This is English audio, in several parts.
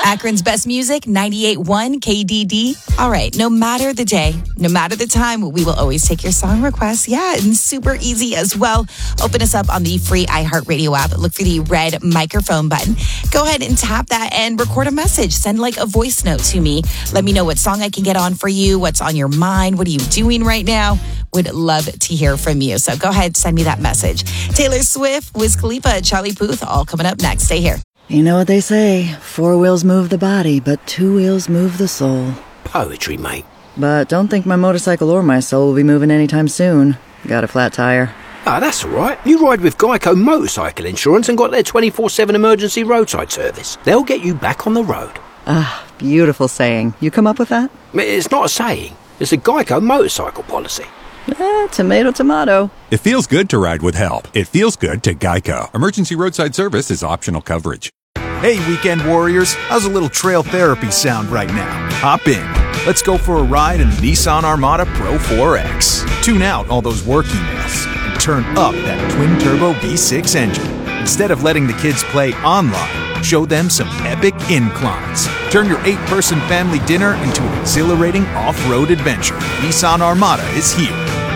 Akron's best music, 98.1 KDD. All right, no matter the day, no matter the time, we will always take your song requests. Yeah, and super easy as well. Open us up on the free iHeartRadio app. Look for the red microphone button. Go ahead and tap that and record a message. Send like a voice note to me. Let me know what song I can get on for you, what's on your mind, what are you doing right now. Would love to hear from you. So go ahead, send me that message. Taylor Swift, Wiz Khalifa, Charlie Puth, all coming up next. Stay here. You know what they say, 4 wheels move the body, but 2 wheels move the soul. Poetry, mate. But don't think my motorcycle or my soul will be moving anytime soon. Got a flat tire. Ah, that's all right. You ride with Geico Motorcycle Insurance and got their 24/7 emergency roadside service. They'll get you back on the road. Ah, beautiful saying. You come up with that? It's not a saying. It's a Geico motorcycle policy. Tomato, tomato. It feels good to ride with help. It feels good to Geico. Emergency roadside service is optional coverage. Hey, weekend warriors. How's a little trail therapy sound right now? Hop in. Let's go for a ride in the Nissan Armada Pro 4X. Tune out all those work emails and turn up that twin-turbo V6 engine. Instead of letting the kids play online, show them some epic inclines. Turn your 8-person family dinner into an exhilarating off-road adventure. Nissan Armada is here.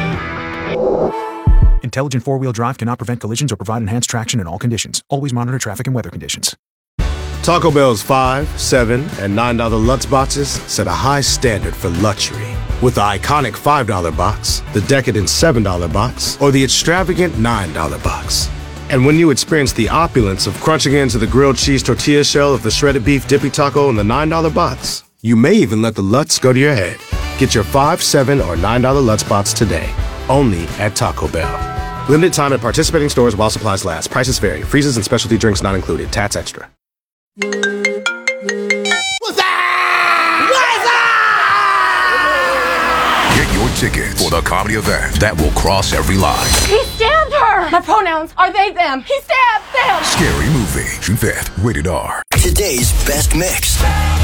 Intelligent 4-wheel drive cannot prevent collisions or provide enhanced traction in all conditions. Always monitor traffic and weather conditions. Taco Bell's $5, $7, and $9 Lutz boxes set a high standard for luxury. With the iconic $5 box, the decadent $7 box, or the extravagant $9 box. And when you experience the opulence of crunching into the grilled cheese tortilla shell of the shredded beef dippy taco in the $9 box, you may even let the Lutz go to your head. Get your $5, $7, or $9 Lutz box today, only at Taco Bell. Limited time at participating stores while supplies last. Prices vary. Freezes and specialty drinks not included. Tats extra. What's that? Get your tickets for the comedy event that will cross every line. He stabbed her! My pronouns are they, them. He stabbed them! Scary Movie, June 5th, rated R. Today's best mix.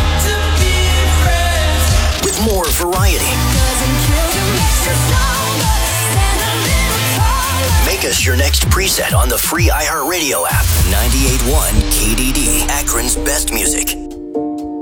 With more variety. Make us your next preset on the free iHeartRadio app. 98.1 KDD, Akron's best music.